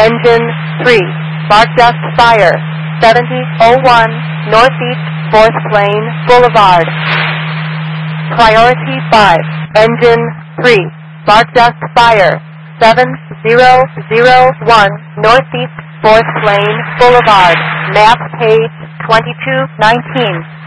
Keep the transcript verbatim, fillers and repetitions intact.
Engine three, spark dust fire, seventy oh one Northeast fourth Lane Boulevard. Priority five, Engine three, spark dust fire, seven zero zero one Northeast fourth Lane Boulevard. Map page twenty-two nineteen.